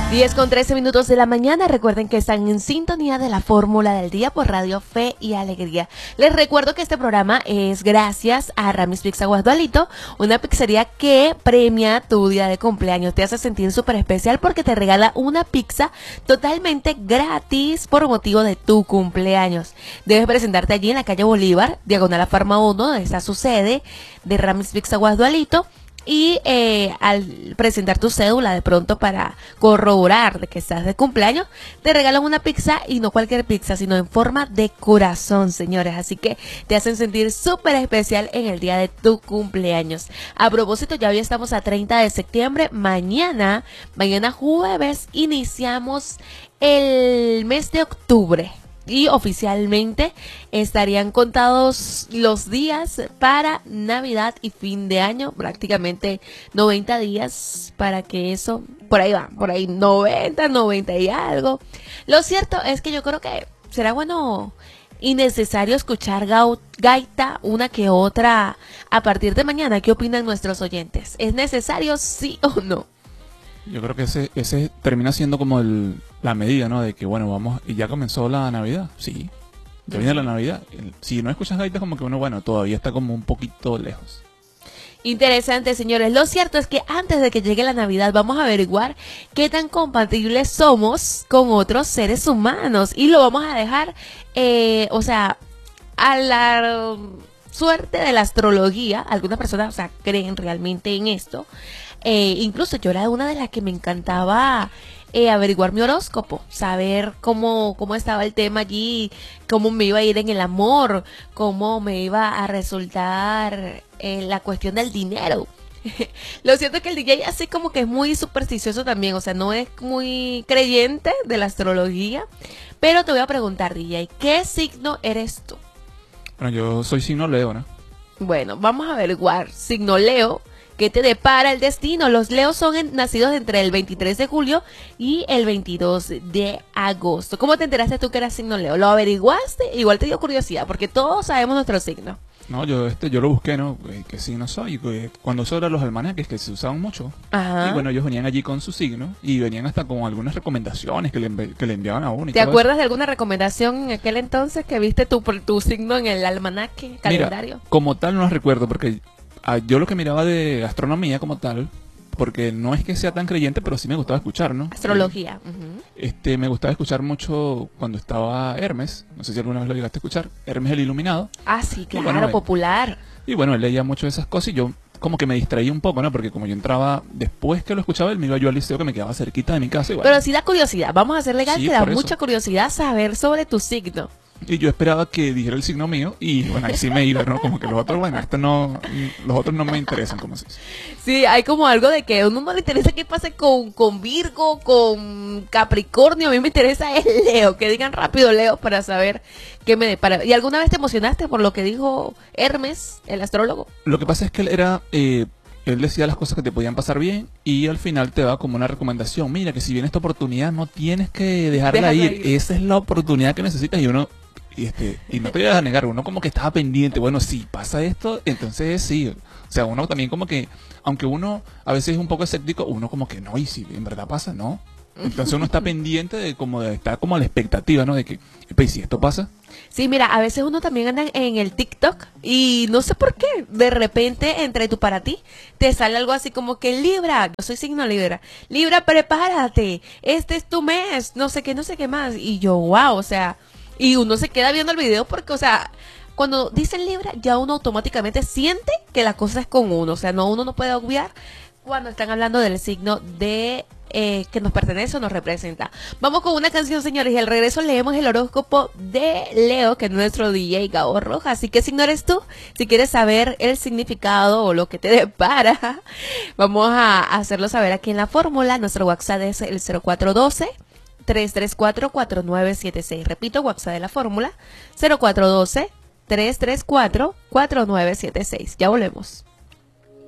10:13 de la mañana. Recuerden que están en sintonía de la Fórmula del Día por Radio Fe y Alegría. Les recuerdo que este programa es gracias a Ramis Pizza Guasdualito, una pizzería que premia tu día de cumpleaños. Te hace sentir súper especial porque te regala una pizza totalmente gratis por motivo de tu cumpleaños. Debes presentarte allí en la calle Bolívar, diagonal a Farma 1, donde está su sede de Ramis Pizza Guasdualito. Y al presentar tu cédula de pronto para corroborar de que estás de cumpleaños, te regalan una pizza, y no cualquier pizza, sino en forma de corazón, señores. Así que te hacen sentir súper especial en el día de tu cumpleaños. A propósito, ya hoy estamos a 30 de septiembre. Mañana jueves, iniciamos el mes de octubre. Y oficialmente estarían contados los días para Navidad y fin de año, prácticamente 90 días para que eso, por ahí va, por ahí 90 y algo. Lo cierto es que yo creo que será bueno y necesario escuchar gaita una que otra a partir de mañana. ¿Qué opinan nuestros oyentes? ¿Es necesario, sí o no? Yo creo que ese termina siendo como la medida, ¿no? De que, bueno, vamos, y ya comenzó la Navidad, sí, ya viene la Navidad. Si no escuchas gaitas, como que uno, bueno, todavía está como un poquito lejos. Interesante, señores. Lo cierto es que antes de que llegue la Navidad vamos a averiguar qué tan compatibles somos con otros seres humanos, y lo vamos a dejar, a la suerte de la astrología. Algunas personas, creen realmente en esto. Incluso yo era una de las que me encantaba averiguar mi horóscopo, saber cómo estaba el tema allí, cómo me iba a ir en el amor, cómo me iba a resultar la cuestión del dinero. Lo cierto es que el DJ así como que es muy supersticioso también, o sea, no es muy creyente de la astrología. Pero te voy a preguntar, DJ, ¿qué signo eres tú? Bueno, yo soy signo Leo, ¿no? Bueno, vamos a averiguar, signo Leo, ¿qué te depara el destino? Los Leos son nacidos entre el 23 de julio y el 22 de agosto. ¿Cómo te enteraste tú que eras signo Leo? ¿Lo averiguaste? Igual te dio curiosidad, porque todos sabemos nuestro signo. No, yo lo busqué, ¿no? ¿Qué signo soy? Cuando eso eran los almanaques, que se usaban mucho. Ajá. Y bueno, ellos venían allí con su signo y venían hasta con algunas recomendaciones que le enviaban a uno. ¿Te acuerdas de alguna recomendación en aquel entonces que viste tu signo en el almanaque, calendario? Mira, como tal no las recuerdo, porque yo lo que miraba de astronomía como tal, porque no es que sea tan creyente, pero sí me gustaba escuchar, ¿no? Astrología. Me gustaba escuchar mucho cuando estaba Hermes, no sé si alguna vez lo llegaste a escuchar, Hermes el Iluminado. Ah, sí, claro, bueno, popular. Y bueno, él leía mucho de esas cosas y yo como que me distraía un poco, ¿no? Porque como yo entraba, después que lo escuchaba, él me iba yo al liceo que me quedaba cerquita de mi casa. Y bueno, pero sí da curiosidad, vamos a hacer legal, sí, te da por mucha eso. curiosidad saber sobre tu signo. Y yo esperaba que dijera el signo mío y bueno, ahí sí me iba, ¿no? Como que los otros, bueno, los otros no me interesan, como se dice. Sí, hay como algo de que a uno no le interesa qué pase con Virgo, con Capricornio. A mí me interesa el Leo, que digan rápido Leo para saber qué me depara. ¿Y alguna vez te emocionaste por lo que dijo Hermes, el astrólogo? Lo que pasa es que él decía las cosas que te podían pasar bien y al final te daba como una recomendación. Mira, que si viene esta oportunidad no tienes que dejarla ir. Esa es la oportunidad que necesitas y uno... Y no te voy a negar, uno como que estaba pendiente, bueno, si pasa esto, entonces sí, o sea, uno también como que, aunque uno a veces es un poco escéptico, uno como que no, y si en verdad pasa, no. Entonces uno está pendiente de estar como a la expectativa, ¿no? De que, pues, si esto pasa. Sí, mira, a veces uno también anda en el TikTok y no sé por qué, de repente entre tú para ti te sale algo así como que Libra, yo soy signo Libra, Libra, prepárate, este es tu mes, no sé qué más, y yo, wow, o sea, y uno se queda viendo el video porque, o sea, cuando dicen Libra ya uno automáticamente siente que la cosa es con uno, o sea, uno no puede obviar cuando están hablando del signo de que nos pertenece o nos representa. Vamos con una canción, señores, y al regreso leemos el horóscopo de Leo, que es nuestro DJ Gabo Rojas. Así que, signo eres tú, si quieres saber el significado o lo que te depara, vamos a hacerlo saber aquí en la fórmula. Nuestro WhatsApp es el 0412-334-4976. Repito, WhatsApp de la fórmula, 0412-334-4976. Ya volvemos.